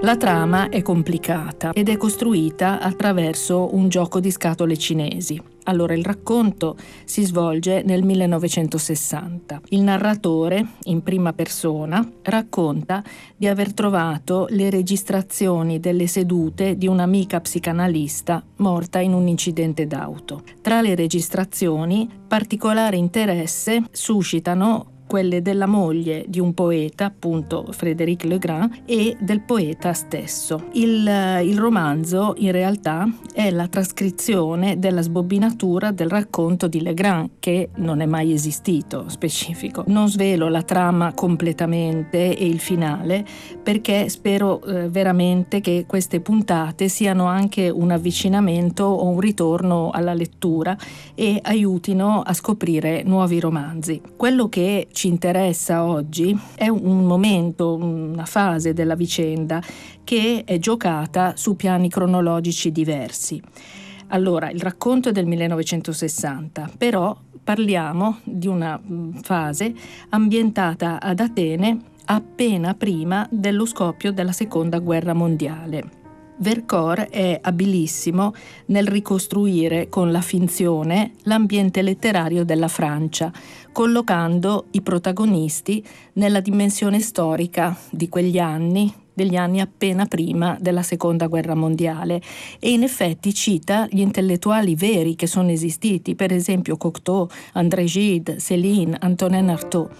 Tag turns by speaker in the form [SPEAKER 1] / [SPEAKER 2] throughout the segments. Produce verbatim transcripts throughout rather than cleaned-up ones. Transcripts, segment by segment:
[SPEAKER 1] La trama è complicata ed è costruita attraverso un gioco di scatole cinesi. Allora, il racconto si svolge nel millenovecentosessanta. Il narratore, in prima persona, racconta di aver trovato le registrazioni delle sedute di un'amica psicanalista morta in un incidente d'auto. Tra le registrazioni, particolare interesse suscitano quelle della moglie di un poeta, appunto Frédéric Legrand, e del poeta stesso. Il, il romanzo, in realtà, è la trascrizione della sbobbinatura del racconto di Legrand, che non è mai esistito, specifico. Non svelo la trama completamente e il finale, perché spero eh, veramente che queste puntate siano anche un avvicinamento o un ritorno alla lettura e aiutino a scoprire nuovi romanzi. Quello che ci interessa oggi è un momento, una fase della vicenda che è giocata su piani cronologici diversi. Allora, il racconto è del millenovecentosessanta, però parliamo di una fase ambientata ad Atene appena prima dello scoppio della Seconda Guerra Mondiale. Vercors è abilissimo nel ricostruire con la finzione l'ambiente letterario della Francia, collocando i protagonisti nella dimensione storica di quegli anni, degli anni appena prima della Seconda Guerra Mondiale, e in effetti cita gli intellettuali veri che sono esistiti, per esempio Cocteau, André Gide, Céline, Antonin Artaud.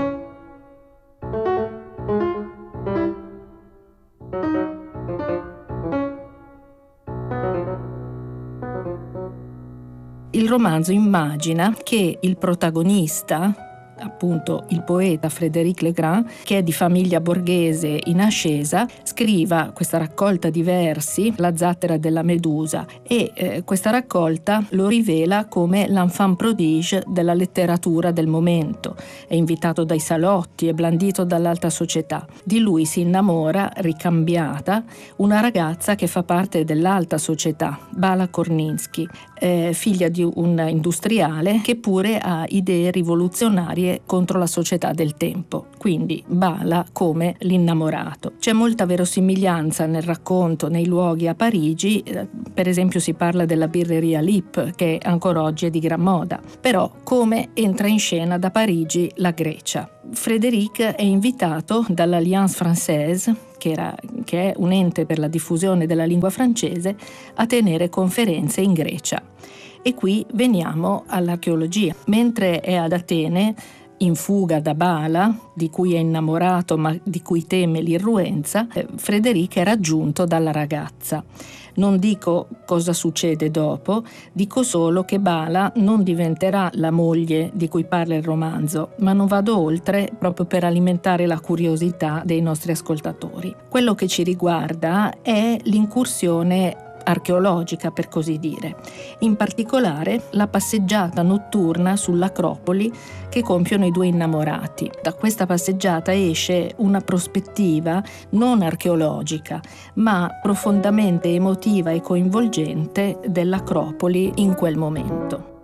[SPEAKER 1] Il romanzo immagina che il protagonista, appunto il poeta Frédéric Legrand, che è di famiglia borghese in ascesa, scriva questa raccolta di versi, La zattera della Medusa, e eh, questa raccolta lo rivela come l'enfant prodige della letteratura del momento. È invitato dai salotti e blandito dall'alta società. Di lui si innamora, ricambiata, una ragazza che fa parte dell'alta società, Bala Korninsky, eh, figlia di un industriale che pure ha idee rivoluzionarie contro la società del tempo, quindi Bala come l'innamorato. C'è molta verosimiglianza nel racconto, nei luoghi a Parigi, per esempio si parla della birreria Lip, che ancora oggi è di gran moda, però come entra in scena da Parigi la Grecia. Frédéric è invitato dall'Alliance Française, che, era, che è un ente per la diffusione della lingua francese, a tenere conferenze in Grecia. E qui veniamo all'archeologia. Mentre è ad Atene, in fuga da Bala, di cui è innamorato ma di cui teme l'irruenza, Frédéric è raggiunto dalla ragazza. Non dico cosa succede dopo, dico solo che Bala non diventerà la moglie di cui parla il romanzo, ma non vado oltre proprio per alimentare la curiosità dei nostri ascoltatori. Quello che ci riguarda è l'incursione archeologica, per così dire, in particolare la passeggiata notturna sull'Acropoli che compiono i due innamorati. Da questa passeggiata esce una prospettiva non archeologica, ma profondamente emotiva e coinvolgente dell'Acropoli in quel momento.